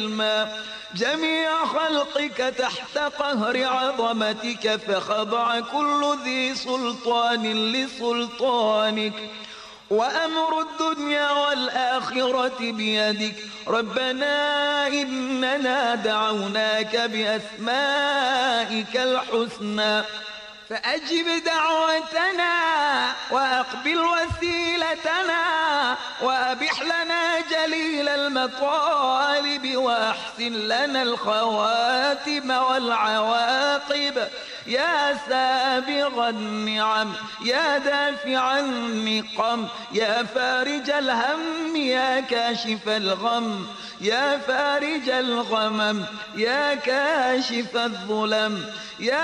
جميع خلقك تحت قهر عظمتك، فخضع كل ذي سلطان لسلطانك، وأمر الدنيا والآخرة بيدك. ربنا إننا دعوناك بأسمائك الحسنى فأجب دعوتنا وأقبل وسيلتنا، وأبح لنا جليل المطالب، وأحسن لنا الخواتم والعواقب. يا سابغ النعم، يا دافع النقم، يا فارج الهم، يا كاشف الغم، يا فارج الغمم، يا كاشف الظلم، يا